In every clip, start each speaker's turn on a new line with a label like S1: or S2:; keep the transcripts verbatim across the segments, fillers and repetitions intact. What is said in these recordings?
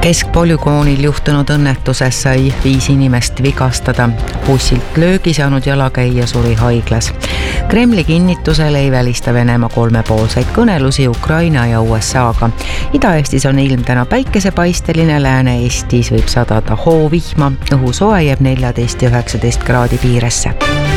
S1: Keskpolügoonil juhtunud õnnetuses sai viis inimest vigastada. Bussilt löögi saanud jalakäija suri haiglas. Kremli kinnitusel ei välista Venemaa kolmepoolseid kõnelusi Ukraina ja U S A-ga. Ida-Eestis on ilm täna päikesepaisteline, Lääne-Eestis võib sadada hoovihma, õhu soe jääb neljateist ja üheksateist kraadi piiresse.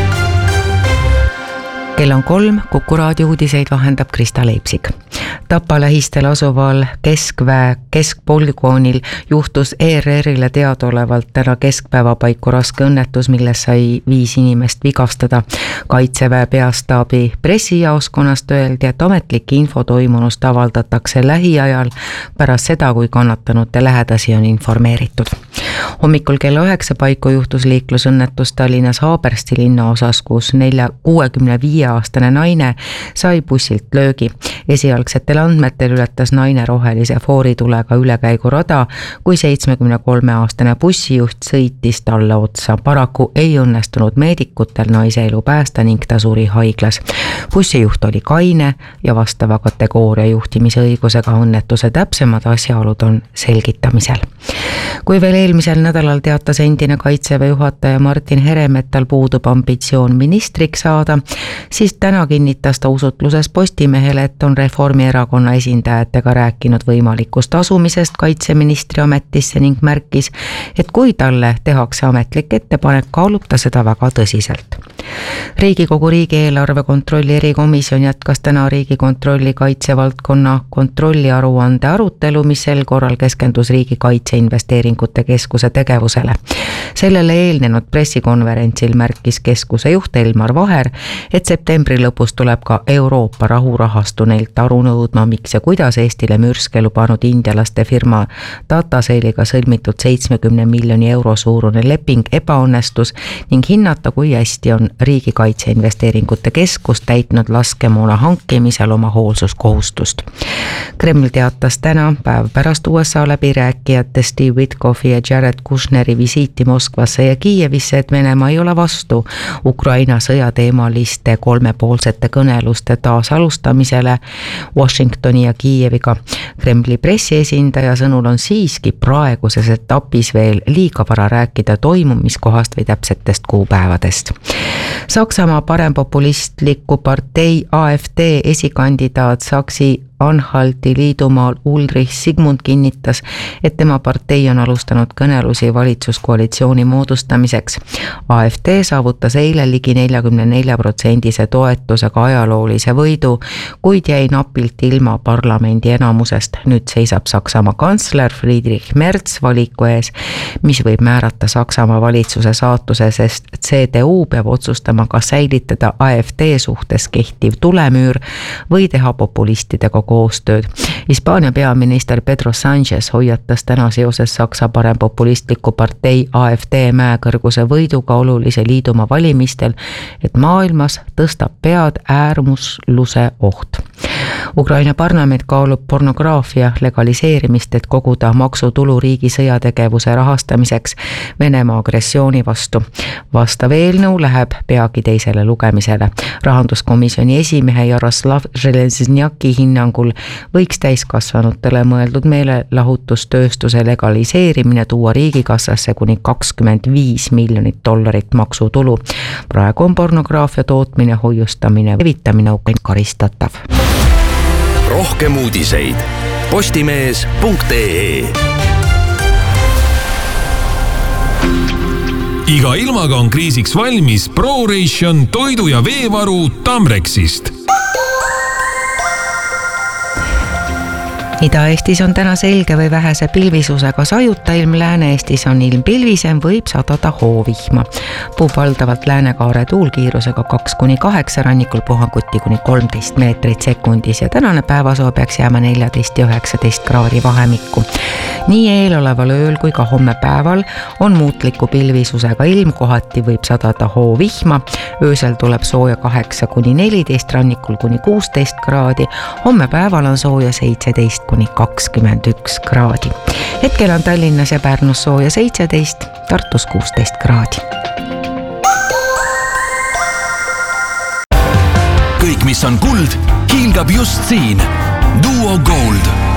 S1: Kell on kolm, Kuku raadio uudiseid vahendab Krista Leipsik. Tapa lähistel asuval keskväe keskpolügoonil juhtus E R R-ile teadaolevalt täna keskpäeva paiku raske õnnetus, milles sai viis inimest vigastada. Kaitseväe peastaabi pressijaoskonnast öeldi, et ametlik info toimunust avaldatakse lähiajal pärast seda, kui kannatanute lähedasi on informeeritud. Hommikul kella üheksa paiku juhtus liiklusõnnetus Tallinnas Haabersti linnaosas, kus nelja kuuekümne viie aastane naine sai bussilt löögi. Esialgsetel andmetel ületas naine rohelise fooritulega ülekäigurada, kui seitsmekümne kolme aastane bussijuht sõitis talle otsa. Paraku ei õnnestunud meedikutel naise elu päästa ning ta suri haiglas. Bussijuht oli kaine ja vastava kategooria juhtimisõigusega. Õnnetuse täpsemad asjaolud on selgitamisel. Kui veel eelmisel nädalal teatas endine kaitseväe juhataja Martin Herem, et tal puudub ambitsioon ministriks saada, siis täna kinnitas ta usutluses Postimehele, et on Reformierakonna esindajatega rääkinud võimalikust asumisest kaitseministri ametisse ning märkis, et kui talle tehakse ametlik ettepanek, kaalub ta seda väga tõsiselt. Riigikogu riigieelarve kontrolli erikomisjon jätkas täna Riigikontrolli kaitsevaldkonna kontrolli aruande arutelu, mis sel korral keskendus Riigikaitse investeeringute keskuse tegevusele. Sellele eelnenud pressikonverentsil märkis keskuse juht Elmar Vaher, et septembri lõpus tuleb ka Euroopa rahurahastu neilt aru nõudma, miks ja kuidas Eestile mürske lubanud indialaste firma Datasailiga sõlmitud seitsmekümne miljoni euro suurune leping ebaõnnestus ning hinnata, kui hästi on Riigikaitse investeeringute keskus täitnud laskemoona hankimisel oma hoolsuskohustust. Kreml teatas täna päev pärast U S A läbirääkijate Steve Witkoffi ja Jared Kushneri visiiti Moskvasse ja Kiievisse, et Venemaa ei ole vastu Ukraina sõjateemaliste kolmepoolsete kõneluste taas alustamisele Washingtoni ja Kiieviga. Kremli pressiesindaja sõnul on siiski praeguses etapis veel liiga vara rääkida toimumiskohast või täpsetest kuupäevadest. Saksamaa parempopulistliku partei A F D esikandidaat Saksi Anhalti liidumaal Ulrich Sigmund kinnitas, et tema partei on alustanud kõnelusi valitsuskoalitsiooni moodustamiseks. A F D saavutas eile ligi neljakümne nelja protsendise toetusega ajaloolise võidu, kuid jäi napilt ilma parlamendi enamusest. Nüüd seisab Saksamaa kantsler Friedrich Merz valiku ees, mis võib määrata Saksamaa valitsuse saatuse, sest C D U peab otsustama, kas säilitada A F D suhtes kehtiv tulemüür või teha populistidega koostööd. Hispaania peaminister Pedro Sánchez hoiatas täna seoses Saksa parempopulistliku partei A F D mäekõrguse võiduga olulise liiduma valimistel, et maailmas tõstab pead äärmusluse oht. Ukraina parlament kaalub pornograafia legaliseerimist, et koguda maksutulu riigi sõjategevuse rahastamiseks Venemaa agressiooni vastu. Vastav eelnõu läheb peagi teisele lugemisele. Rahanduskomisjoni esimehe Jaroslav Železniaki hinnangul võiks täiskasvanutele mõeldud meelelahutustööstuse legaliseerimine tuua riigikassasse kuni kakskümmend viis miljonit dollarit maksutulu. Praegu on pornograafia tootmine, hoiustamine ja levitamine karistatav.
S2: Rohkem uudiseid postimees punkt ee. Iga ilmaga on kriisiks valmis ProRation toidu- ja veevaru Tamrexist.
S1: Ida-Eestis on täna selge või vähese pilvisusega sajuta ilm, Lääne-Eestis on ilm pilvisem, võib sadada hoovihma. Puub valdavalt läänekaare tuulkiirusega kaks kuni kaheksa, rannikul puhanguti kuni kolmteist meetrit sekundis ja tänane päevasoo peaks jääma neljateist ja üheksateist kraadi vahemikku. Nii eeloleval ööl kui ka homme päeval on muutliku pilvisusega ilm, kohati võib sadada hoovihma. Öösel tuleb sooja kaheksa kuni neliteist, rannikul kuni kuusteist kraadi. Homme päeval on sooja seitseteist kuni kakskümmend üks kraadi. Hetkel on Tallinnas ja Pärnus sooja seitseteist, Tartus kuusteist kraadi.
S2: Kõik, mis on kuld, hiilgab just siin. Duo Gold.